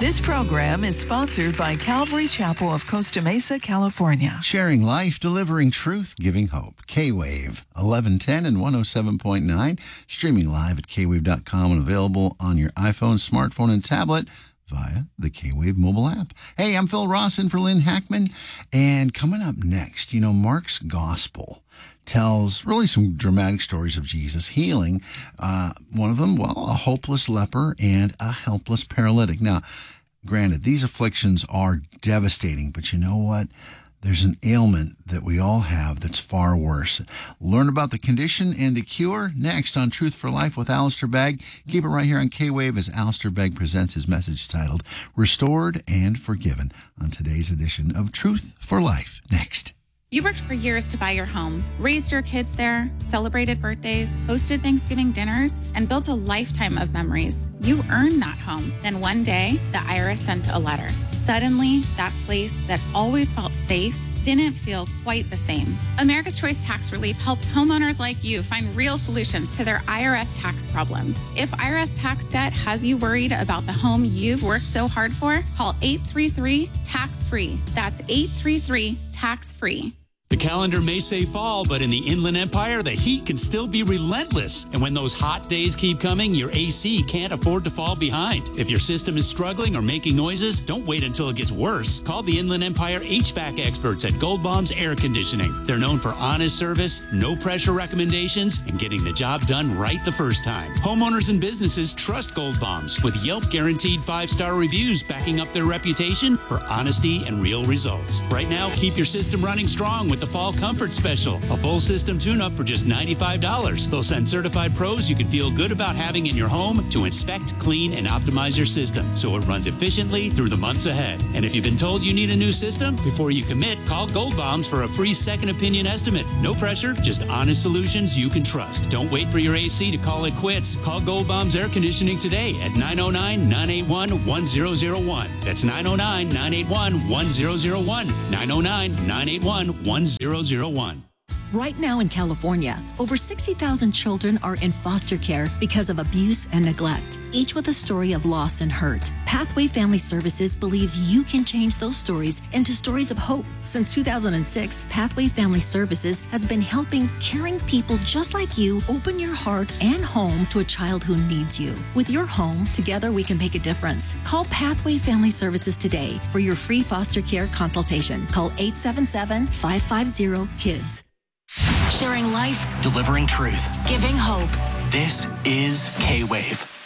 This program is sponsored by Calvary Chapel of Costa Mesa, California. Sharing life, delivering truth, giving hope. K-Wave, 1110 and 107.9. Streaming live at kwave.com and available on your iPhone, smartphone, and tablet via the K-Wave mobile app. Hey, I'm Phil Ross in for Lynn Hackman. And coming up next, Mark's Gospel tells really some dramatic stories of Jesus healing. One of them, a hopeless leper and a helpless paralytic. Now, granted, these afflictions are devastating, but you know what? There's an ailment that we all have that's far worse. Learn about the condition and the cure next on Truth for Life with Alistair Begg. Keep it right here on K-Wave as Alistair Begg presents his message titled Restored and Forgiven on today's edition of Truth for Life. Next. You worked for years to buy your home, raised your kids there, celebrated birthdays, hosted Thanksgiving dinners, and built a lifetime of memories. You earned that home. Then one day, the IRS sent a letter. Suddenly, that place that always felt safe didn't feel quite the same. America's Choice Tax Relief helps homeowners like you find real solutions to their IRS tax problems. If IRS tax debt has you worried about the home you've worked so hard for, call 833-TAX-FREE. That's 833-TAX-FREE. The calendar may say fall, but in the Inland Empire, the heat can still be relentless. And when those hot days keep coming, your AC can't afford to fall behind. If your system is struggling or making noises, don't wait until it gets worse. Call the Inland Empire HVAC experts at Gold Bombs Air Conditioning. They're known for honest service, no pressure recommendations, and getting the job done right the first time. Homeowners and businesses trust Gold Bombs with Yelp guaranteed 5-star reviews backing up their reputation for honesty and real results. Right now, keep your system running strong with the Fall Comfort Special, a full system tune-up for just $95. They'll send certified pros you can feel good about having in your home to inspect, clean, and optimize your system so it runs efficiently through the months ahead. And if you've been told you need a new system, before you commit, call Gold Bombs for a free second opinion estimate. No pressure, just honest solutions you can trust. Don't wait for your AC to call it quits. Call Gold Bombs Air Conditioning today at 909-981-1001. That's 909-981-1001. 909-981-1001. Right now in California, over 60,000 children are in foster care because of abuse and neglect, each with a story of loss and hurt. Pathway Family Services believes you can change those stories into stories of hope. Since 2006, Pathway Family Services has been helping caring people just like you open your heart and home to a child who needs you. With your home, together we can make a difference. Call Pathway Family Services today for your free foster care consultation. Call 877-550-KIDS. Sharing life, delivering truth, giving hope. This is K-Wave.